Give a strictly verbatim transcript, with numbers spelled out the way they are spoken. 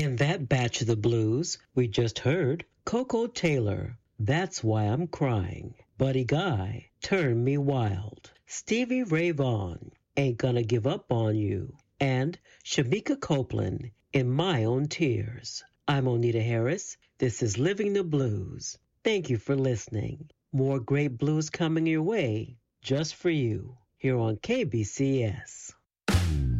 In that batch of the blues, we just heard Coco Taylor, That's Why I'm Crying. Buddy Guy, Turn Me Wild. Stevie Ray Vaughan, Ain't Gonna Give Up on You. And Shamika Copeland, In My Own Tears. I'm Onita Harris. This is Living the Blues. Thank you for listening. More great blues coming your way just for you here on K B C S.